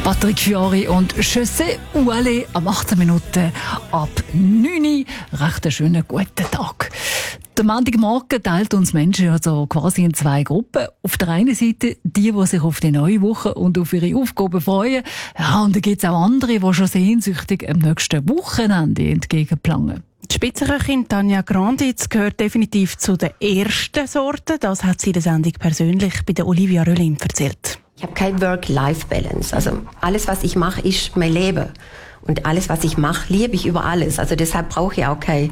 Patrick Fiori und Je sais où aller am 18 Minuten ab 9 Uhr. Recht einen schönen guten Tag. Der Montagmorgen teilt uns Menschen also quasi in zwei Gruppen. Auf der einen Seite die sich auf die neue Woche und auf ihre Aufgaben freuen. Ja, und dann gibt es auch andere, die schon sehnsüchtig am nächsten Wochenende entgegenplanen. Die Spitzenköchin Tanja Granditz gehört definitiv zu der ersten Sorte. Das hat sie in der Sendung persönlich bei der Olivia Röllin erzählt. Ich habe kein Work-Life-Balance. Also alles, was ich mache, ist mein Leben. Und alles, was ich mache, liebe ich über alles. Also deshalb brauche ich auch keinen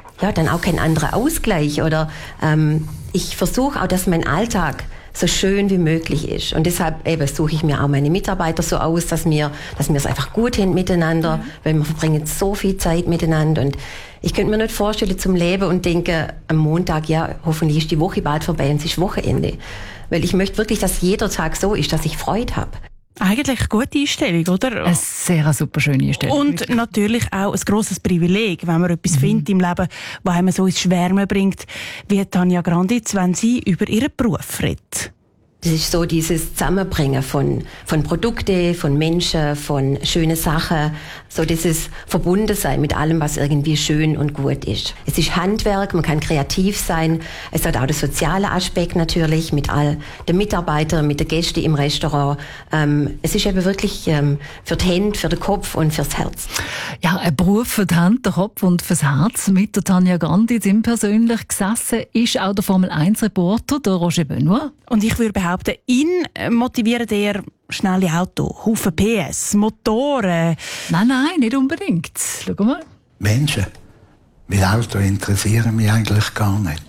anderen Ausgleich. Oder ich versuche auch, dass mein Alltag so schön wie möglich ist. Und deshalb suche ich mir auch meine Mitarbeiter so aus, dass wir es einfach gut haben miteinander, weil wir verbringen so viel Zeit miteinander. Und ich könnte mir nicht vorstellen zum Leben und denke am Montag, ja, hoffentlich ist die Woche bald vorbei und es ist Wochenende. Weil ich möchte wirklich, dass jeder Tag so ist, dass ich Freude habe. Eigentlich eine gute Einstellung, oder? Eine sehr super schöne Einstellung. Und natürlich auch ein grosses Privileg, wenn man etwas findet im Leben, was einem so ins Schwärmen bringt, wie Tanja Granditz, wenn sie über ihren Beruf redet. Das ist so dieses Zusammenbringen von Produkten, von Menschen, von schönen Sachen, so dieses Verbundensein mit allem, was irgendwie schön und gut ist. Es ist Handwerk, man kann kreativ sein. Es hat auch den sozialen Aspekt natürlich mit all den Mitarbeitern, mit den Gästen im Restaurant. Es ist eben wirklich für die Hände, für den Kopf und fürs Herz. Ja, ein Beruf für die Hände, den Kopf und fürs Herz. Mit der Tanja Granditz im persönlich gesessen ist auch der Formel-1-Reporter, der Roger Benoit. Und ich würde behaupten, ihn motivieren eher schnelle Autos, Haufen PS, Motoren. Nein, nicht unbedingt. Schau mal. Menschen mit Auto interessieren mich eigentlich gar nicht.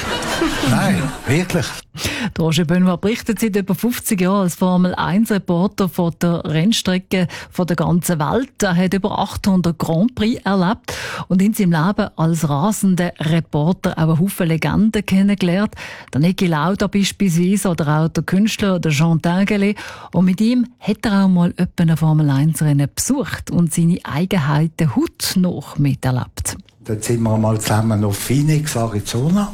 Nein, wirklich. Der Roger Benoit berichtet seit etwa 50 Jahren als Formel-1-Reporter von der Rennstrecke von der ganzen Welt. Er hat über 800 Grand Prix erlebt und in seinem Leben als rasender Reporter auch einen Haufen Legenden kennengelernt. Der Niki Lauda beispielsweise oder auch der Künstler der Jean Tinguely. Und mit ihm hat er auch mal etwa ein Formel-1-Rennen besucht und seine Eigenheiten hautnah miterlebt. Dann sind wir mal zusammen auf Phoenix, Arizona.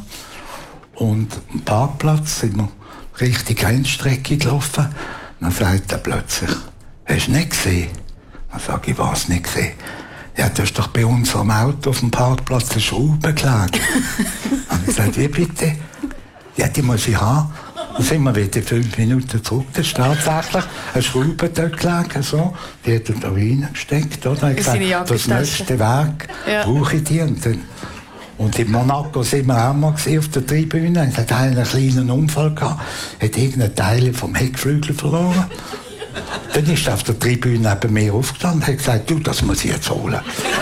Und am Parkplatz sind wir Richtung Rennstrecke gelaufen. Dann sagt er plötzlich, hast du nicht gesehen? Dann sage ich, was nicht gesehen? Ja, du hast doch bei unserem Auto auf dem Parkplatz eine Schraube gelegen. Und ich sage, wie bitte? Ja, die muss ich haben. Dann sind wir wieder 5 Minuten zurück. Das ist tatsächlich eine Schraube dort gelegen, so. Die hat er da reingesteckt, oder? Ich gesagt, das nächste Werk brauche ich die. Und in Monaco sind wir auch mal auf der Tribüne. Es hat einen kleinen Unfall gehabt. Hat irgendeinen Teil vom Heckflügel verloren. Dann ist er auf der Tribüne neben mir aufgestanden und hat gesagt, du, das muss ich jetzt holen.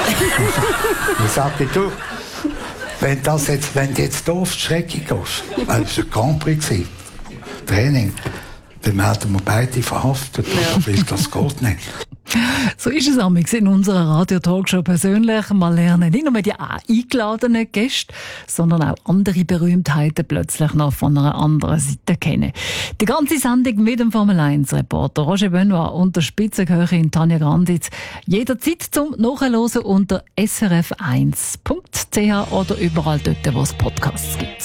Dann sagte ich, du, wenn du jetzt hier auf die Strecke gehst, weil es ein Grand Prix war, Training, dann werden wir beide verhaftet. Weil das geht nicht. So ist es amigs in unserer Radio-Talkshow persönlich. Wir lernen nicht nur die eingeladenen Gäste, sondern auch andere Berühmtheiten plötzlich noch von einer anderen Seite kennen. Die ganze Sendung mit dem Formel-1-Reporter Roger Benoit und der Spitzenköchin Tanja Granditz jederzeit zum Nachhören unter srf1.ch oder überall dort, wo es Podcasts gibt.